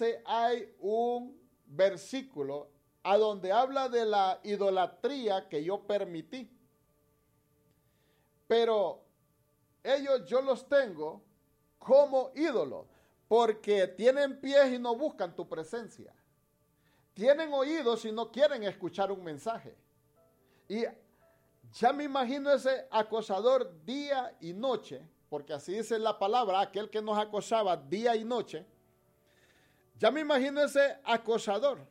hay un versículo a donde habla de la idolatría que yo permití. Pero ellos yo los tengo como ídolos, porque tienen pies y no buscan tu presencia. Tienen oídos y no quieren escuchar un mensaje. Y ya me imagino ese acosador día y noche, porque así dice la palabra, aquel que nos acosaba día y noche. Ya me imagino ese acosador.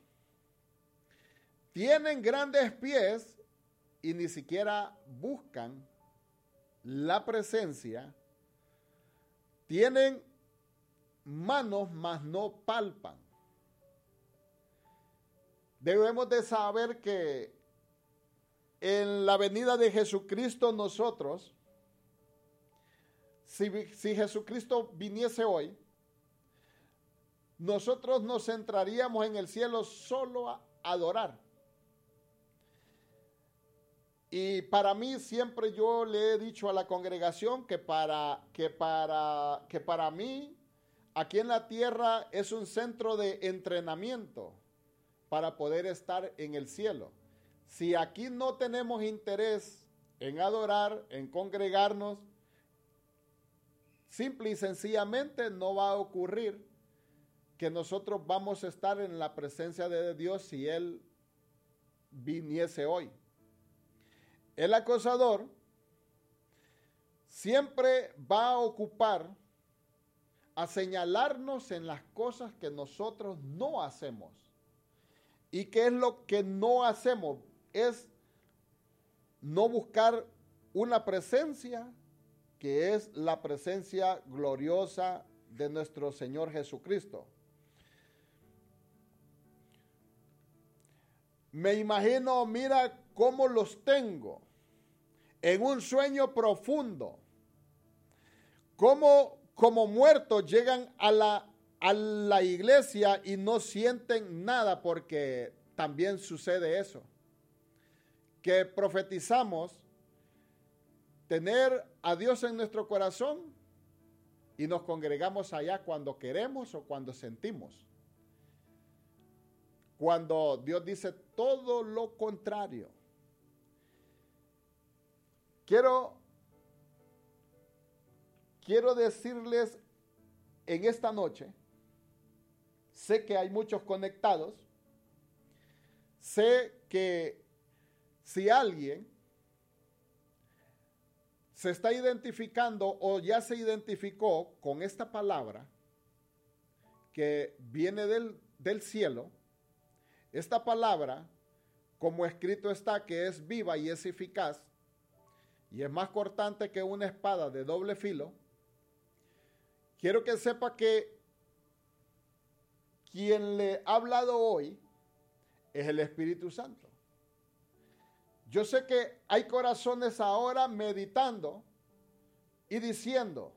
Tienen grandes pies y ni siquiera buscan la presencia. Tienen manos, mas no palpan. Debemos de saber que en la venida de Jesucristo nosotros, si Jesucristo viniese hoy, nosotros nos centraríamos en el cielo solo a adorar. Y para mí siempre yo le he dicho a la congregación que para mí aquí en la tierra es un centro de entrenamiento para poder estar en el cielo. Si aquí no tenemos interés en adorar, en congregarnos, simple y sencillamente no va a ocurrir que nosotros vamos a estar en la presencia de Dios si Él viniese hoy. El acosador siempre va a ocupar a señalarnos en las cosas que nosotros no hacemos. ¿Y qué es lo que no hacemos? Es no buscar una presencia que es la presencia gloriosa de nuestro Señor Jesucristo. Me imagino, mira cómo los tengo en un sueño profundo. Como muertos llegan a la iglesia y no sienten nada, porque también sucede eso. Que profetizamos tener a Dios en nuestro corazón y nos congregamos allá cuando queremos o cuando sentimos. Cuando Dios dice todo lo contrario. Quiero decirles en esta noche, sé que hay muchos conectados, sé que si alguien se está identificando o ya se identificó con esta palabra que viene del cielo, esta palabra, como escrito está, que es viva y es eficaz, y es más cortante que una espada de doble filo, quiero que sepa que quien le ha hablado hoy es el Espíritu Santo. Yo sé que hay corazones ahora meditando y diciendo,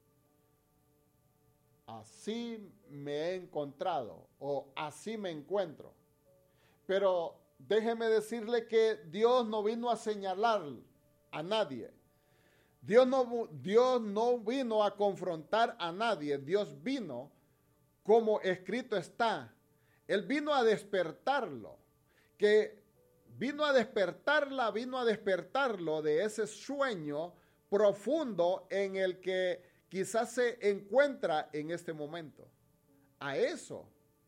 así me he encontrado o así me encuentro. Pero déjeme decirle que Dios no vino a señalar a nadie. Dios no vino a confrontar a nadie. Dios vino como escrito está. Él vino a despertarlo. Que vino a despertarlo de ese sueño profundo en el que quizás se encuentra en este momento. A eso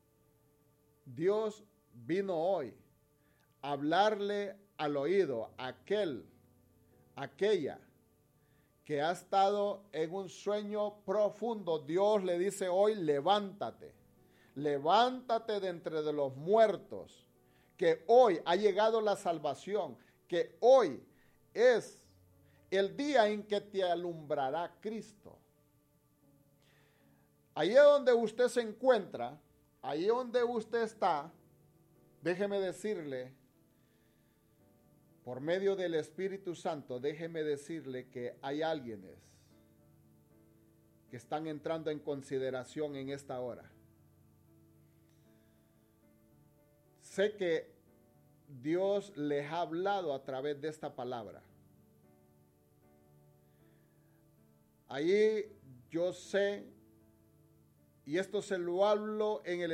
Dios vino hoy a hablarle al oído a aquella que ha estado en un sueño profundo. Dios le dice hoy, levántate de entre de los muertos, que hoy ha llegado la salvación, que hoy es el día en que te alumbrará Cristo. Ahí es donde usted se encuentra, ahí donde usted está, déjeme decirle, por medio del Espíritu Santo, déjeme decirle que hay alguienes que están entrando en consideración en esta hora. Sé que Dios les ha hablado a través de esta palabra. Ahí yo sé, y esto se lo hablo en el